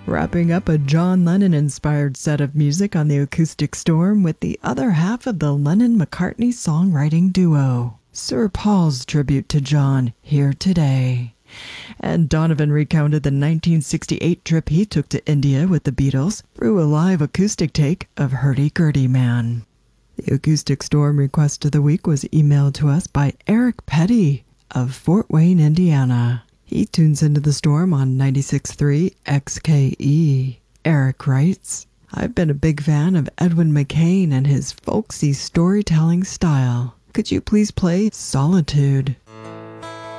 wrapping up a John Lennon-inspired set of music on the Acoustic Storm with the other half of the Lennon-McCartney songwriting duo, Sir Paul's tribute to John, Here Today. And Donovan recounted the 1968 trip he took to India with the Beatles through a live acoustic take of Hurdy-Gurdy Man. The Acoustic Storm request of the week was emailed to us by Eric Petty of Fort Wayne, Indiana. He tunes into the Storm on 96.3 XKE. Eric writes, I've been a big fan of Edwin McCain and his folksy storytelling style. Could you please play Solitude?